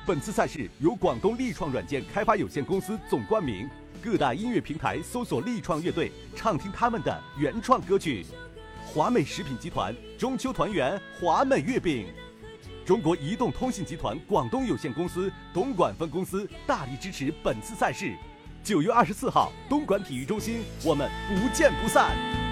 本次赛事由广东力创软件开发有限公司总冠名，各大音乐平台搜索力创乐队，畅听他们的原创歌曲。华美食品集团中秋团圆华美月饼，中国移动通信集团广东有限公司东莞分公司大力支持本次赛事。9月24号，东莞体育中心，我们不见不散。